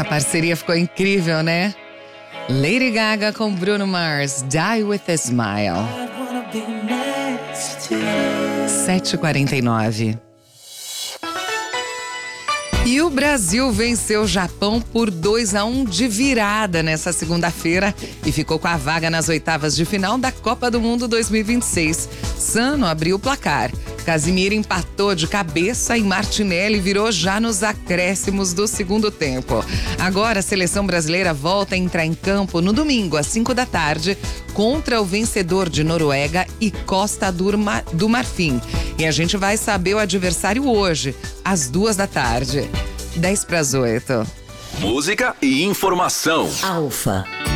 Essa parceria ficou incrível, né? Lady Gaga com Bruno Mars, Die With A Smile. 7h49. E o Brasil venceu o Japão por 2-1 de virada nessa segunda-feira e ficou com a vaga nas oitavas de final da Copa do Mundo 2026. Sano abriu o placar. Casimiro empatou de cabeça e Martinelli virou já nos acréscimos do segundo tempo. Agora a seleção brasileira volta a entrar em campo no domingo, às 5 da tarde, contra o vencedor de Noruega e Costa do Marfim. E a gente vai saber o adversário hoje, às 2 da tarde. 7:50. Música e informação. Alfa.